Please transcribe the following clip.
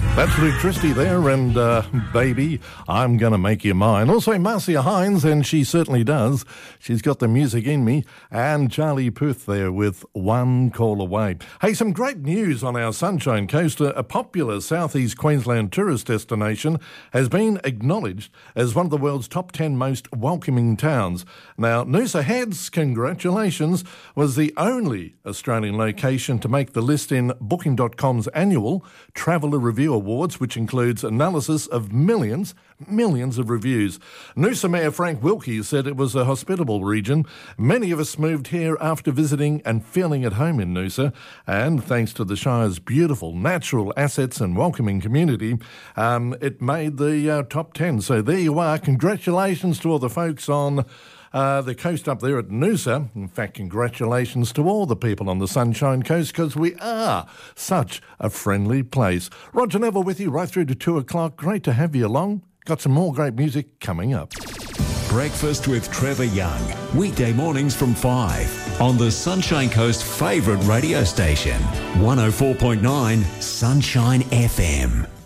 That's Luke Christie there, and Baby, I'm Gonna Make You Mine. Also Marcia Hines, and she certainly does. She's got the music in me. And Charlie Puth there with One Call Away. Hey, some great news on our Sunshine Coast. A popular southeast Queensland tourist destination has been acknowledged as one of the world's top 10 most welcoming towns. Now, Noosa Heads, congratulations, was the only Australian location to make the list in Booking.com's annual Traveller Review Awards, which includes analysis of millions of reviews. Noosa Mayor Frank Wilkie said it was a hospitable region. Many of us moved here after visiting and feeling at home in Noosa, and thanks to the Shire's beautiful natural assets and welcoming community, it made the top 10. So there you are. Congratulations to all the folks on the coast up there at Noosa. In fact, congratulations to all the people on the Sunshine Coast, because we are such a friendly place. Roger Neville with you right through to 2 o'clock. Great to have you along. Got some more great music coming up. Breakfast with Trevor Young, weekday mornings from 5 on the Sunshine Coast favourite radio station, 104.9 Sunshine FM.